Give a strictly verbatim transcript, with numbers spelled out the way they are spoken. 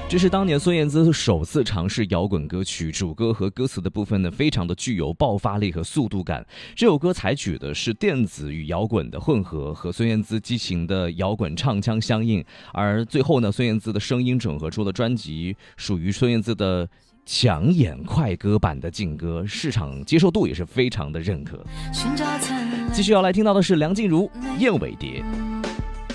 这是当年孙燕姿首次尝试摇滚歌曲，主歌和歌词的部分呢，非常的具有爆发力和速度感。这首歌采取的是电子与摇滚的混合，和孙燕姿激情的摇滚唱腔相应。而最后呢，孙燕姿的声音整合出的专辑，属于孙燕姿的抢眼快歌版的劲歌，市场接受度也是非常的认可。继续要来听到的是梁静茹《燕尾蝶》。